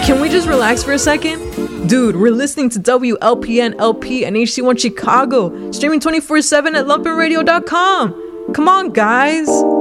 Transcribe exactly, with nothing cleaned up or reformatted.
Can we just relax for a second? Dude, we're listening to W L P N L P and H C one Chicago, streaming twenty-four seven at lumpen radio dot com. Come on, guys.